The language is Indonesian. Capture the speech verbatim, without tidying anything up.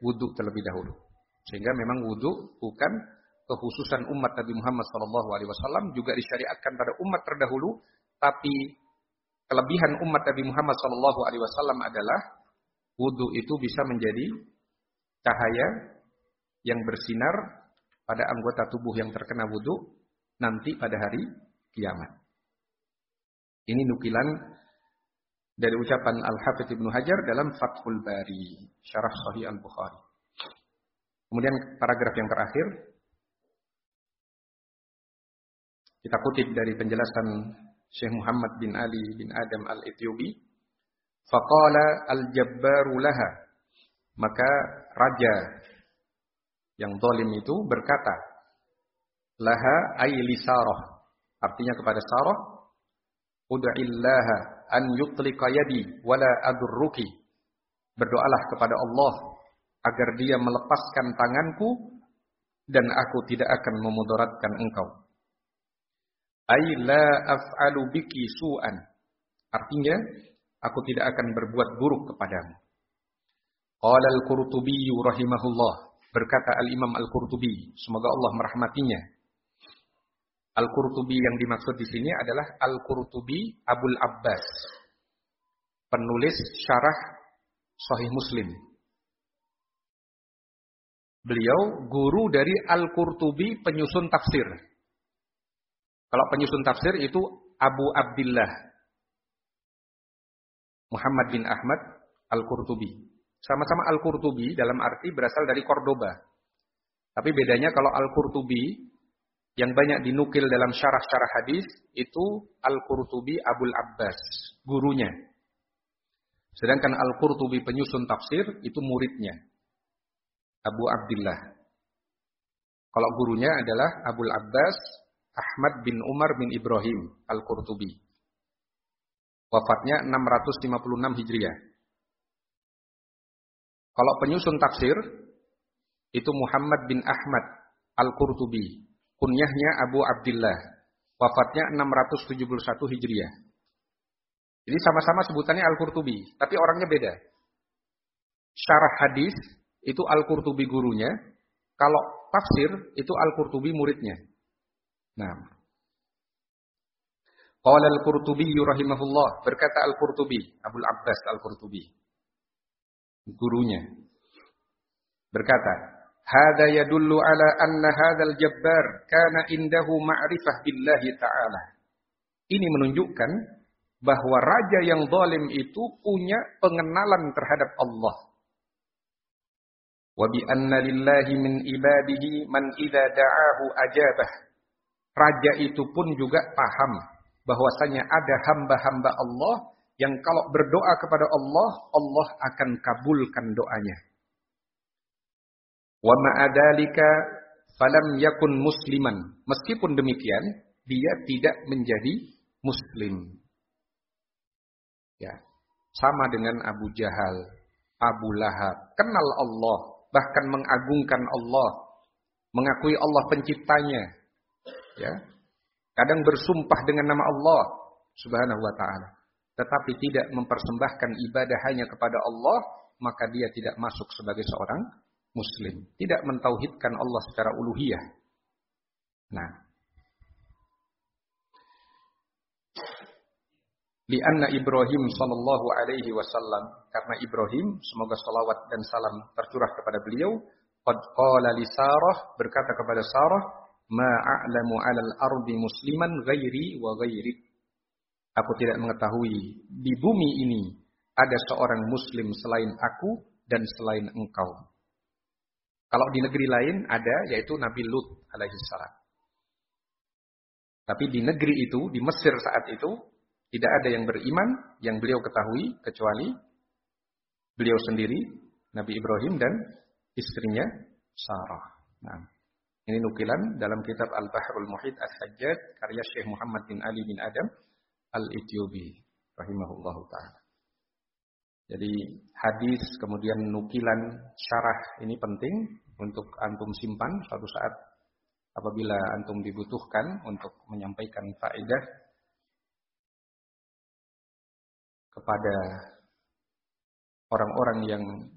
wudu terlebih dahulu. Sehingga memang wudu bukan kekhususan umat Nabi Muhammad shallallahu alaihi wasallam, juga disyariatkan pada umat terdahulu, tapi kelebihan umat Nabi Muhammad shallallahu alaihi wasallam adalah wudu itu bisa menjadi cahaya yang bersinar pada anggota tubuh yang terkena wudu nanti pada hari kiamat. Ini nukilan dari ucapan Al-Hafidz Ibnu Hajar dalam Fathul Bari, Syarah Sahih Al-Bukhari. Kemudian paragraf yang terakhir, kita kutip dari penjelasan Syekh Muhammad bin Ali bin Adam Al-Ethiopi. Faqala al-jabbaru laha. Maka raja yang zalim itu berkata, laha ay li Sarah. Artinya kepada Sarah, ud'illaha an yutlika yadi wala adurruki. Berdoalah kepada Allah agar dia melepaskan tanganku dan aku tidak akan memudaratkan engkau. Ay la af'alu biki su'an. Artinya, aku tidak akan berbuat buruk kepadamu. Qala al-Qurtubi rahimahullah. Berkata al-Imam al-Qurtubi, semoga Allah merahmatinya. Al-Qurtubi yang dimaksud di sini adalah Al-Qurtubi Abul Abbas, penulis syarah Sahih Muslim. Beliau guru dari Al-Qurtubi penyusun tafsir. Kalau penyusun tafsir itu Abu Abdillah Muhammad bin Ahmad Al-Qurtubi. Sama-sama Al-Qurtubi dalam arti berasal dari Cordoba. Tapi bedanya kalau Al-Qurtubi yang banyak dinukil dalam syarah-syarah hadis itu Al-Qurtubi Abul Abbas, gurunya. Sedangkan Al-Qurtubi penyusun tafsir itu muridnya, Abu Abdillah. Kalau gurunya adalah Abul Abbas Ahmad bin Umar bin Ibrahim Al-Qurtubi. Wafatnya enam ratus lima puluh enam Hijriah. Kalau penyusun tafsir itu Muhammad bin Ahmad Al-Qurtubi. Kunyahnya Abu Abdillah. Wafatnya enam ratus tujuh puluh satu Hijriah. Jadi sama-sama sebutannya Al-Qurtubi, tapi orangnya beda. Syarah hadis itu Al-Qurtubi gurunya, kalau tafsir itu Al-Qurtubi muridnya. Nah, qala Al-Qurtubi rahimahullah, berkata Al-Qurtubi, Abul Abbas Al-Qurtubi, gurunya, berkata, hada yadullu ala anna hadzal jabbar kana indahu ma'rifah billahi ta'ala. Ini menunjukkan bahwa raja yang zalim itu punya pengenalan terhadap Allah. Wa bi anna lillahi min ibadihi man idza da'ahu ajabah. Raja itu pun juga paham bahwasanya ada hamba-hamba Allah yang kalau berdoa kepada Allah, Allah akan kabulkan doanya. Wa ma'adalika falam yakun musliman. Meskipun demikian, dia tidak menjadi muslim. Ya, sama dengan Abu Jahal, Abu Lahab, kenal Allah, bahkan mengagungkan Allah, mengakui Allah penciptanya. Ya, kadang bersumpah dengan nama Allah Subhanahu wa ta'ala, tetapi tidak mempersembahkan ibadah hanya kepada Allah, maka dia tidak masuk sebagai seorang muslim, tidak mentauhidkan Allah secara uluhiyah. Nah, lianna Ibrahim sallallahu alaihi wasallam, karena Ibrahim, semoga salawat dan salam tercurah kepada beliau, qad qala li Sarah, berkata kepada Sarah, ma a'lamu 'alal ardi musliman ghairi wa ghairik. Aku tidak mengetahui di bumi ini ada seorang muslim selain aku dan selain engkau. Kalau di negeri lain ada, yaitu Nabi Lut alaihi salam. Tapi di negeri itu, di Mesir saat itu, tidak ada yang beriman yang beliau ketahui kecuali beliau sendiri, Nabi Ibrahim dan istrinya Sarah. Nah, ini nukilan dalam kitab Al-Bahrul Muhit Al-Hajjaj karya Syekh Muhammad bin Ali bin Adam Al-Ethiopi rahimahullahu ta'ala. Jadi hadis kemudian nukilan syarah ini penting untuk antum simpan suatu saat apabila antum dibutuhkan untuk menyampaikan faedah kepada orang-orang yang